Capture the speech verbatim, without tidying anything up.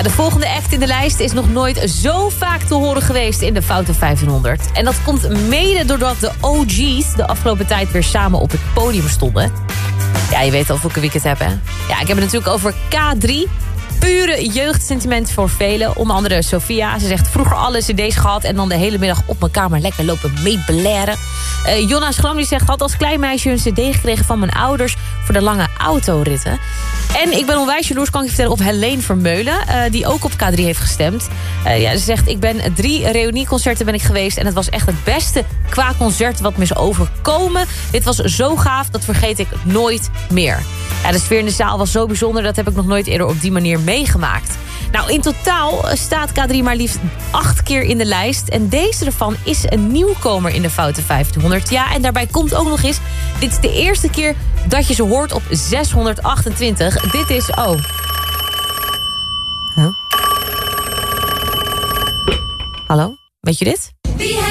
de volgende act in de lijst is nog nooit zo vaak te horen geweest in de Foute vijftienhonderd. En dat komt mede doordat de O G's de afgelopen tijd weer samen op het podium stonden. Ja, je weet al of ik een weekend heb, hè? Ja, ik heb het natuurlijk over K drie. Pure jeugdsentiment voor velen. Onder andere Sophia. Ze zegt vroeger alle cd's gehad en dan de hele middag op mijn kamer lekker lopen meebeleren. Uh, Jonna Schram die zegt, had als klein meisje een cd gekregen van mijn ouders voor de lange autoritten. En ik ben onwijs jaloers, kan ik je vertellen, op Helene Vermeulen, uh, die ook op K drie heeft gestemd. Uh, ja, ze zegt, ik ben drie reunieconcerten ben ik geweest en het was echt het beste qua concert wat me is overkomen. Dit was zo gaaf, dat vergeet ik nooit meer. Ja, de sfeer in de zaal was zo bijzonder, dat heb ik nog nooit eerder op die manier meegemaakt. Nou, in totaal staat K drie maar liefst acht keer in de lijst. En deze ervan is een nieuwkomer in de Foute vijftienhonderd. Ja, en daarbij komt ook nog eens, dit is de eerste keer dat je ze hoort op zeshonderdachtentwintig. Dit is, oh. Huh? Hallo? Weet je dit?